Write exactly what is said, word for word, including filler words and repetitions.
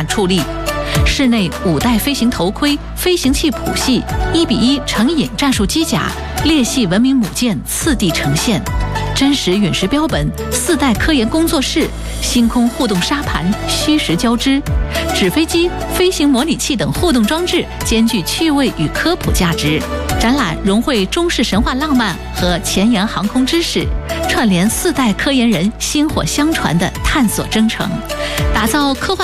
产矗立。室内五代飞行头盔、飞行器谱系、一比一成影战术机甲、列系文明母舰次第呈现，真实陨石标本、四代科研工作室、星空互动沙盘虚实交织，纸飞机、飞行模拟器等互动装置兼具趣味与科普价值。展览融汇中式神话浪漫和前沿航空知识，串联四代科研人薪火相传的探索征程，打造科幻